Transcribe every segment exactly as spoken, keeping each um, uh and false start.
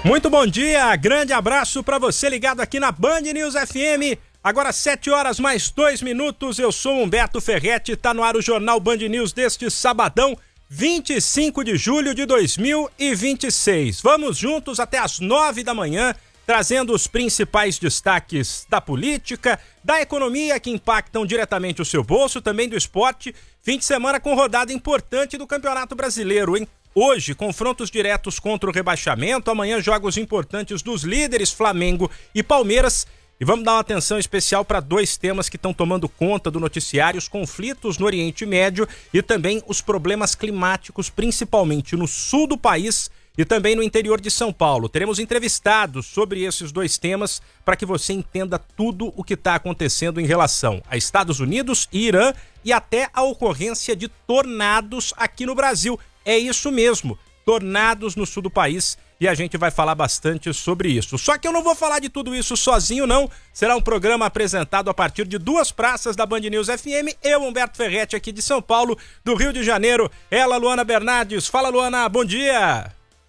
Muito bom dia, grande abraço para você ligado aqui na Band News F M. Agora sete horas mais dois minutos, eu sou Humberto Ferretti, tá no ar o Jornal Band News deste sabadão, vinte e cinco de julho de dois mil e vinte e seis. Vamos juntos até as nove da manhã, trazendo os principais destaques da política, da economia que impactam diretamente o seu bolso, também do esporte. Fim de semana com rodada importante do Campeonato Brasileiro, hein? Hoje, confrontos diretos contra o rebaixamento, amanhã jogos importantes dos líderes Flamengo e Palmeiras. E vamos dar uma atenção especial para dois temas que estão tomando conta do noticiário: os conflitos no Oriente Médio e também os problemas climáticos, principalmente no sul do país e também no interior de São Paulo. Teremos entrevistados sobre esses dois temas para que você entenda tudo o que está acontecendo em relação a Estados Unidos e Irã e até a ocorrência de tornados aqui no Brasil. É isso mesmo, tornados no sul do país, e a gente vai falar bastante sobre isso. Só que eu não vou falar de tudo isso sozinho, não. Será um programa apresentado a partir de duas praças da Band News F M. Eu, Humberto Ferretti, aqui de São Paulo, do Rio de Janeiro. Ela, Luana Bernardes. Fala, Luana, bom dia.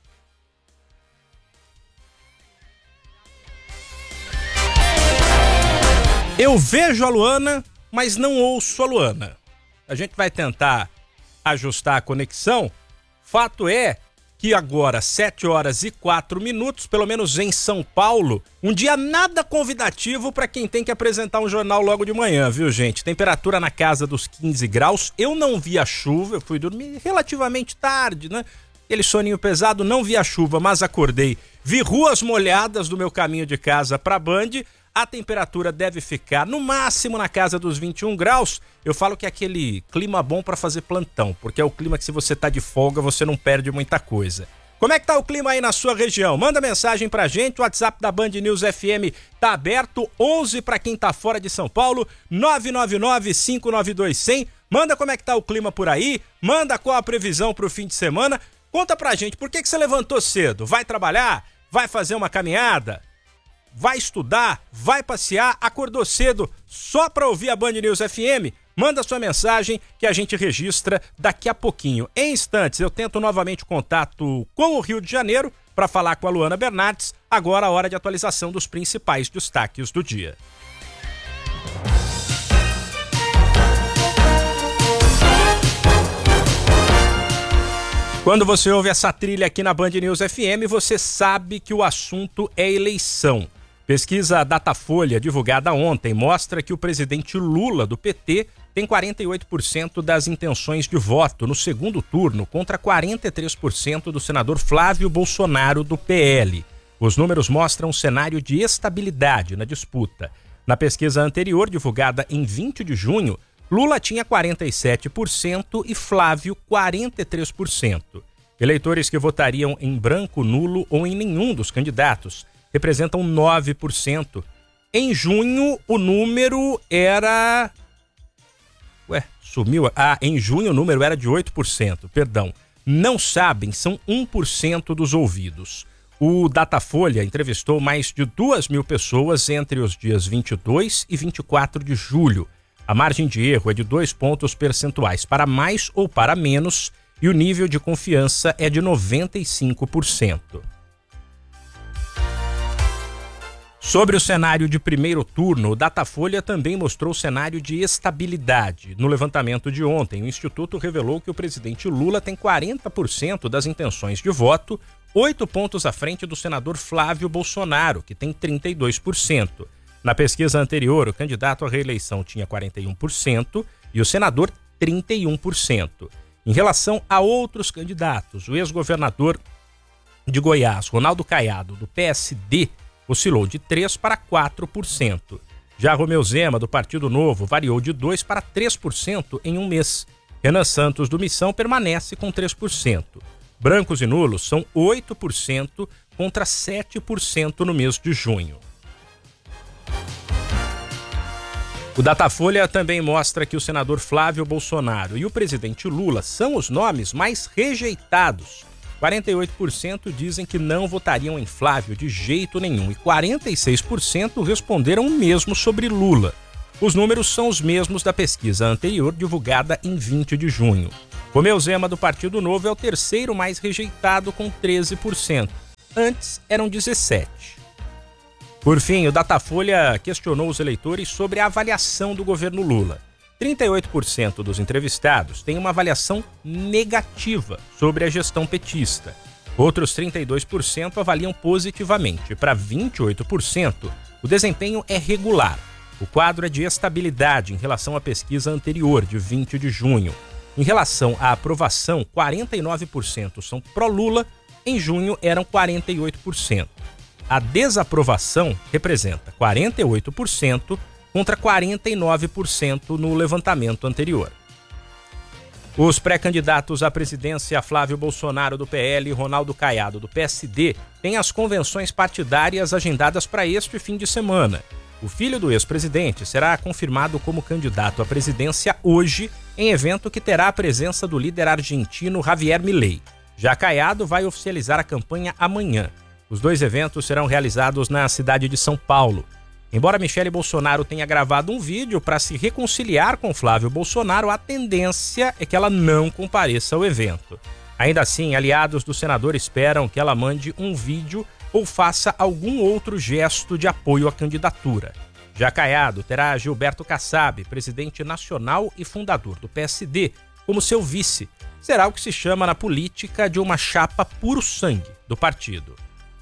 Eu vejo a Luana, mas não ouço a Luana. A gente vai tentar ajustar a conexão. Fato é que agora, sete horas e quatro minutos, pelo menos em São Paulo, um dia nada convidativo para quem tem que apresentar um jornal logo de manhã, viu, gente? Temperatura na casa dos quinze graus. Eu não vi a chuva, eu fui dormir relativamente tarde, né? Aquele soninho pesado, não vi a chuva, mas acordei. Vi ruas molhadas do meu caminho de casa para Band. A temperatura deve ficar no máximo na casa dos vinte e um graus. Eu falo que é aquele clima bom para fazer plantão, porque é o clima que se você tá de folga, você não perde muita coisa. Como é que tá o clima aí na sua região? Manda mensagem pra gente, o WhatsApp da Band News F M tá aberto, onze para quem tá fora de São Paulo, nove nove nove, cinco nove dois, zero zero. Manda como é que tá o clima por aí, manda qual a previsão pro fim de semana. Conta pra gente, por que que você levantou cedo? Vai trabalhar? Vai fazer uma caminhada? Vai estudar, vai passear, acordou cedo só para ouvir a Band News F M? Manda sua mensagem que a gente registra daqui a pouquinho. Em instantes eu tento novamente o contato com o Rio de Janeiro para falar com a Luana Bernardes. Agora a hora de atualização dos principais destaques do dia. Quando você ouve essa trilha aqui na Band News F M, você sabe que o assunto é eleição. Pesquisa Datafolha, divulgada ontem, mostra que o presidente Lula, do P T, tem quarenta e oito por cento das intenções de voto no segundo turno, contra quarenta e três por cento do senador Flávio Bolsonaro, do P L. Os números mostram um cenário de estabilidade na disputa. Na pesquisa anterior, divulgada em vinte de junho, Lula tinha quarenta e sete por cento e Flávio quarenta e três por cento. Eleitores que votariam em branco, nulo ou em nenhum dos candidatos representam nove por cento. Em junho, o número era... Ué, sumiu? Ah, em junho o número era de oito por cento, perdão. Não sabem, são um por cento dos ouvidos. O Datafolha entrevistou mais de duas mil pessoas entre os dias vinte e dois e vinte e quatro de julho. A margem de erro é de dois pontos percentuais para mais ou para menos e o nível de confiança é de noventa e cinco por cento. Sobre o cenário de primeiro turno, o Datafolha também mostrou o cenário de estabilidade. No levantamento de ontem, o Instituto revelou que o presidente Lula tem quarenta por cento das intenções de voto, oito pontos à frente do senador Flávio Bolsonaro, que tem trinta e dois por cento. Na pesquisa anterior, o candidato à reeleição tinha quarenta e um por cento e o senador trinta e um por cento. Em relação a outros candidatos, o ex-governador de Goiás, Ronaldo Caiado, do P S D, oscilou de três por cento para quatro por cento. Já Romeu Zema, do Partido Novo, variou de dois por cento para três por cento em um mês. Renan Santos, do Missão, permanece com três por cento. Brancos e nulos são oito por cento contra sete por cento no mês de junho. O Datafolha também mostra que o senador Flávio Bolsonaro e o presidente Lula são os nomes mais rejeitados. quarenta e oito por cento dizem que não votariam em Flávio de jeito nenhum e quarenta e seis por cento responderam o mesmo sobre Lula. Os números são os mesmos da pesquisa anterior, divulgada em vinte de junho. Romeu Zema, do Partido Novo, é o terceiro mais rejeitado, com treze por cento. Antes eram dezessete. Por fim, o Datafolha questionou os eleitores sobre a avaliação do governo Lula. trinta e oito por cento dos entrevistados têm uma avaliação negativa sobre a gestão petista. Outros trinta e dois por cento avaliam positivamente. Para vinte e oito por cento, o desempenho é regular. O quadro é de estabilidade em relação à pesquisa anterior, de vinte de junho. Em relação à aprovação, quarenta e nove por cento são pró-Lula, em junho eram quarenta e oito por cento. A desaprovação representa quarenta e oito por cento contra quarenta e nove por cento no levantamento anterior. Os pré-candidatos à presidência Flávio Bolsonaro do P L e Ronaldo Caiado do P S D têm as convenções partidárias agendadas para este fim de semana. O filho do ex-presidente será confirmado como candidato à presidência hoje, em evento que terá a presença do líder argentino Javier Milei. Já Caiado vai oficializar a campanha amanhã. Os dois eventos serão realizados na cidade de São Paulo. Embora Michele Bolsonaro tenha gravado um vídeo para se reconciliar com Flávio Bolsonaro, a tendência é que ela não compareça ao evento. Ainda assim, aliados do senador esperam que ela mande um vídeo ou faça algum outro gesto de apoio à candidatura. Já Caiado terá Gilberto Kassab, presidente nacional e fundador do P S D, como seu vice. Será o que se chama na política de uma chapa puro sangue do partido.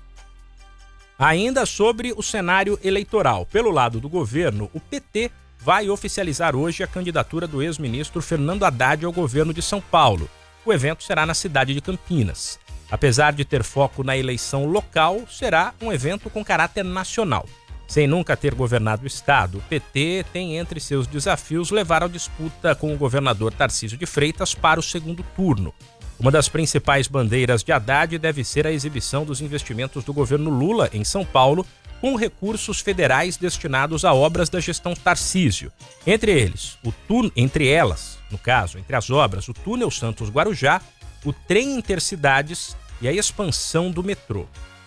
Ainda sobre o cenário eleitoral, pelo lado do governo, o P T vai oficializar hoje a candidatura do ex-ministro Fernando Haddad ao governo de São Paulo. O evento será na cidade de Campinas. Apesar de ter foco na eleição local, será um evento com caráter nacional. Sem nunca ter governado o estado, o P T tem entre seus desafios levar a disputa com o governador Tarcísio de Freitas para o segundo turno. Uma das principais bandeiras de Haddad deve ser a exibição dos investimentos do governo Lula em São Paulo, com recursos federais destinados a obras da gestão Tarcísio. Entre eles, o tu... entre elas, no caso, entre as obras, o túnel Santos-Guarujá, o trem intercidades e a expansão do metrô.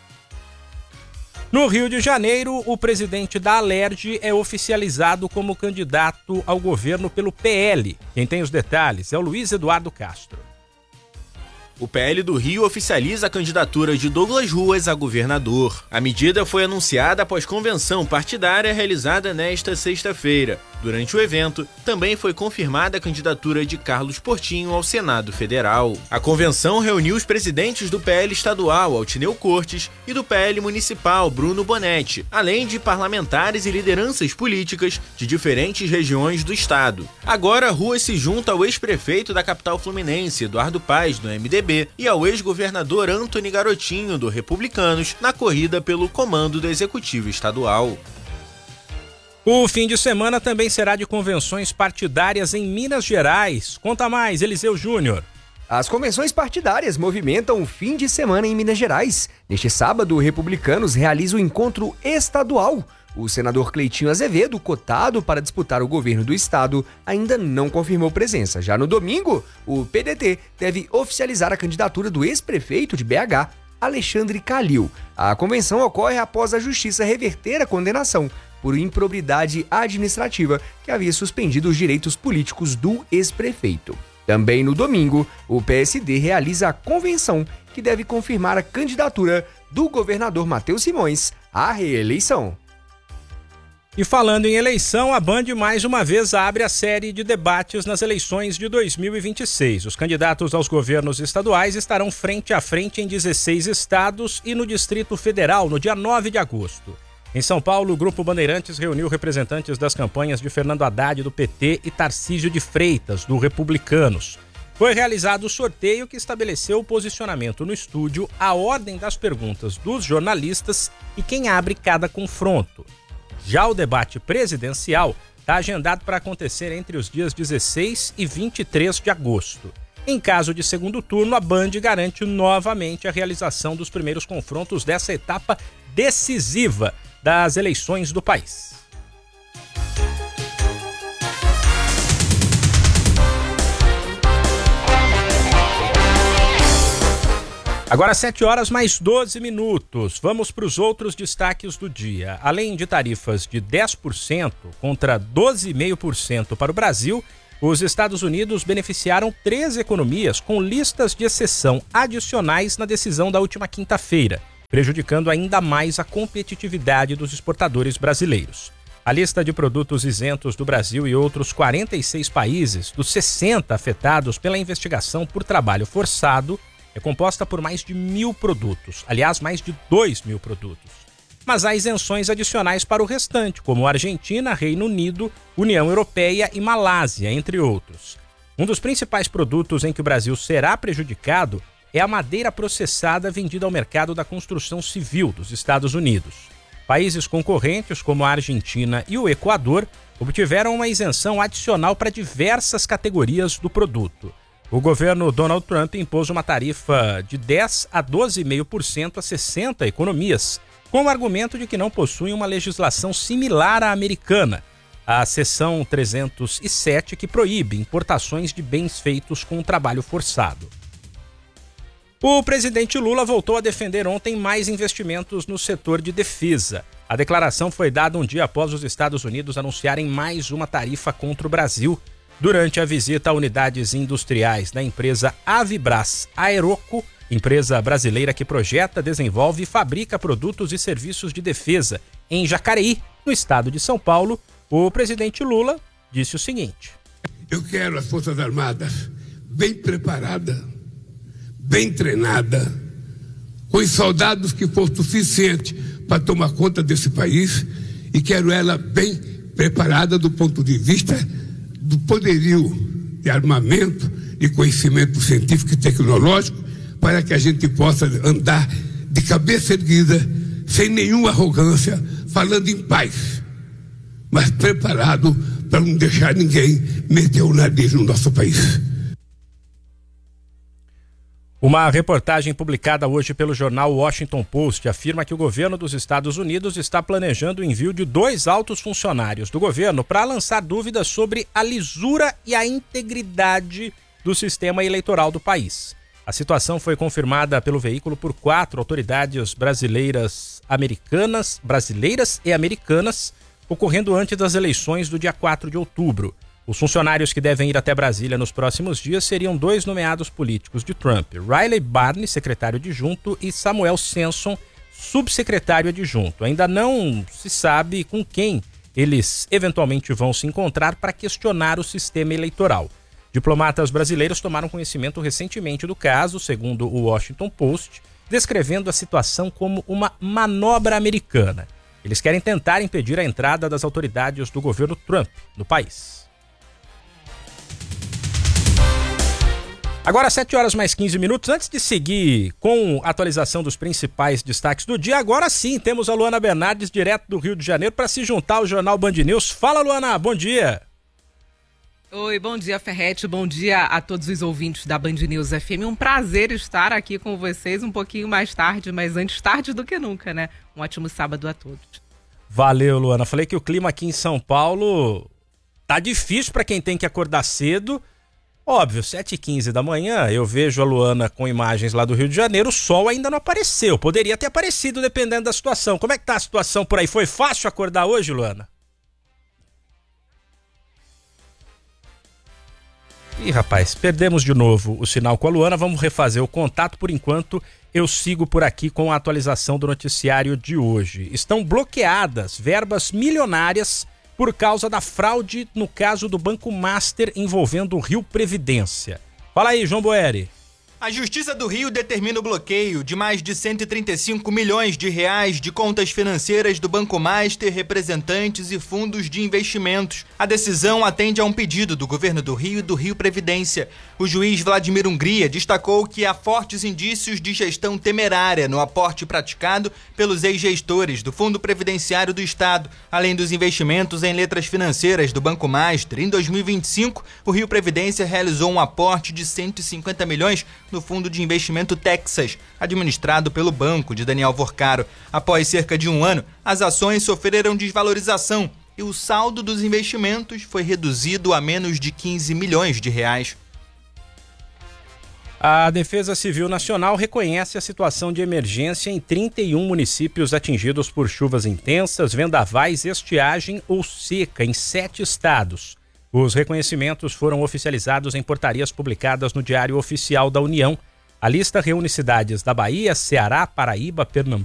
No Rio de Janeiro, o presidente da Alerj é oficializado como candidato ao governo pelo P L. Quem tem os detalhes é o Luiz Eduardo Castro. O P L do Rio oficializa a candidatura de Douglas Ruas a governador. A medida foi anunciada após convenção partidária realizada nesta sexta-feira. Durante o evento, também foi confirmada a candidatura de Carlos Portinho ao Senado Federal. A convenção reuniu os presidentes do P L estadual, Altineu Cortes, e do P L municipal, Bruno Bonetti, além de parlamentares e lideranças políticas de diferentes regiões do estado. Agora, Ruas se junta ao ex-prefeito da capital fluminense, Eduardo Paes, do M D B, e ao ex-governador Antony Garotinho, do Republicanos, na corrida pelo comando do Executivo Estadual. O fim de semana também será de convenções partidárias em Minas Gerais. Conta mais, Eliseu Júnior. As convenções partidárias movimentam o fim de semana em Minas Gerais. Neste sábado, o Republicanos realiza o encontro estadual. O senador Cleitinho Azevedo, cotado para disputar o governo do estado, ainda não confirmou presença. Já no domingo, o P D T deve oficializar a candidatura do ex-prefeito de B H, Alexandre Calil. A convenção ocorre após a justiça reverter a condenação por improbidade administrativa que havia suspendido os direitos políticos do ex-prefeito. Também no domingo, o P S D realiza a convenção que deve confirmar a candidatura do governador Matheus Simões à reeleição. E falando em eleição, a Band mais uma vez abre a série de debates nas eleições de dois mil e vinte e seis. Os candidatos aos governos estaduais estarão frente a frente em dezesseis estados e no Distrito Federal no dia nove de agosto. Em São Paulo, o Grupo Bandeirantes reuniu representantes das campanhas de Fernando Haddad, do P T, e Tarcísio de Freitas, do Republicanos. Foi realizado o sorteio que estabeleceu o posicionamento no estúdio, a ordem das perguntas dos jornalistas e quem abre cada confronto. Já o debate presidencial está agendado para acontecer entre os dias dezesseis e vinte e três de agosto. Em caso de segundo turno, a Band garante novamente a realização dos primeiros confrontos dessa etapa decisiva das eleições do país. Agora sete horas mais doze minutos. Vamos para os outros destaques do dia. Além de tarifas de dez por cento contra doze vírgula cinco por cento para o Brasil, os Estados Unidos beneficiaram três economias com listas de exceção adicionais na decisão da última quinta-feira. prejudicando ainda mais a competitividade dos exportadores brasileiros. A lista de produtos isentos do Brasil e outros quarenta e seis países, dos sessenta afetados pela investigação por trabalho forçado, é composta por mais de mil produtos, aliás, mais de dois mil produtos. Mas há isenções adicionais para o restante, como Argentina, Reino Unido, União Europeia e Malásia, entre outros. Um dos principais produtos em que o Brasil será prejudicado é a madeira processada vendida ao mercado da construção civil dos Estados Unidos. Países concorrentes, como a Argentina e o Equador, obtiveram uma isenção adicional para diversas categorias do produto. O governo Donald Trump impôs uma tarifa de dez a doze vírgula cinco por cento a sessenta economias, com o argumento de que não possuem uma legislação similar à americana, a seção trezentos e sete, que proíbe importações de bens feitos com trabalho forçado. O presidente Lula voltou a defender ontem mais investimentos no setor de defesa. A declaração foi dada um dia após os Estados Unidos anunciarem mais uma tarifa contra o Brasil, durante a visita a unidades industriais da empresa Avibras Aeroco, empresa brasileira que projeta, desenvolve e fabrica produtos e serviços de defesa em Jacareí, no estado de São Paulo. O presidente Lula disse o seguinte: eu quero as Forças Armadas bem preparadas, bem treinada, com os soldados que for suficiente para tomar conta desse país, e quero ela bem preparada do ponto de vista do poderio de armamento, de conhecimento científico e tecnológico, para que a gente possa andar de cabeça erguida, sem nenhuma arrogância, falando em paz, mas preparado para não deixar ninguém meter o nariz no nosso país. Uma reportagem publicada hoje pelo jornal Washington Post afirma que o governo dos Estados Unidos está planejando o envio de dois altos funcionários do governo para lançar dúvidas sobre a lisura e a integridade do sistema eleitoral do país. A situação foi confirmada pelo veículo por quatro autoridades brasileiras, americanas, brasileiras e americanas, ocorrendo antes das eleições do dia quatro de outubro. Os funcionários que devem ir até Brasília nos próximos dias seriam dois nomeados políticos de Trump: Riley Barney, secretário adjunto, e Samuel Senson, subsecretário adjunto. Ainda não se sabe com quem eles eventualmente vão se encontrar para questionar o sistema eleitoral. Diplomatas brasileiros tomaram conhecimento recentemente do caso, segundo o Washington Post, descrevendo a situação como uma manobra americana. Eles querem tentar impedir a entrada das autoridades do governo Trump no país. Agora, sete horas mais quinze minutos. Antes de seguir com a atualização dos principais destaques do dia, agora sim temos a Luana Bernardes, direto do Rio de Janeiro, para se juntar ao Jornal Band News. Fala, Luana, bom dia. Oi, bom dia, Ferretti, bom dia a todos os ouvintes da Band News F M. Um prazer estar aqui com vocês um pouquinho mais tarde, mas antes tarde do que nunca, né? Um ótimo sábado a todos. Valeu, Luana. Falei que o clima aqui em São Paulo tá difícil para quem tem que acordar cedo. Óbvio, sete e quinze da manhã, eu vejo a Luana com imagens lá do Rio de Janeiro, o sol ainda não apareceu. Poderia ter aparecido dependendo da situação. Como é que tá a situação por aí? Foi fácil acordar hoje, Luana? Ih, rapaz, perdemos de novo o sinal com a Luana. Vamos refazer o contato. Por enquanto, eu sigo por aqui com a atualização do noticiário de hoje. Estão bloqueadas verbas milionárias por causa da fraude no caso do Banco Master envolvendo o Rio Previdência. Fala aí, João Boeri. A Justiça do Rio determina o bloqueio de mais de cento e trinta e cinco milhões de reais de contas financeiras do Banco Master, representantes e fundos de investimentos. A decisão atende a um pedido do Governo do Rio e do Rio Previdência. O juiz Vladimir Hungria destacou que há fortes indícios de gestão temerária no aporte praticado pelos ex-gestores do Fundo Previdenciário do Estado, além dos investimentos em letras financeiras do Banco Master. Em dois mil e vinte e cinco, o Rio Previdência realizou um aporte de cento e cinquenta milhões no Fundo de Investimento Texas, administrado pelo banco de Daniel Vorcaro. Após cerca de um ano, as ações sofreram desvalorização e o saldo dos investimentos foi reduzido a menos de quinze milhões de reais. A Defesa Civil Nacional reconhece a situação de emergência em trinta e um municípios atingidos por chuvas intensas, vendavais, estiagem ou seca em sete estados. Os reconhecimentos foram oficializados em portarias publicadas no Diário Oficial da União. A lista reúne cidades da Bahia, Ceará, Paraíba, Pernambuco,